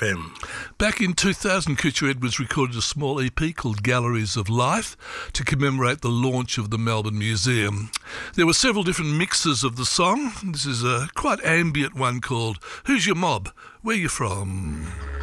FM. Back in 2000, Kuchar Edwards recorded a small EP called Galleries of Life to commemorate the launch of the Melbourne Museum. There were several different mixes of the song. This is a quite ambient one called Who's Your Mob? Where You From?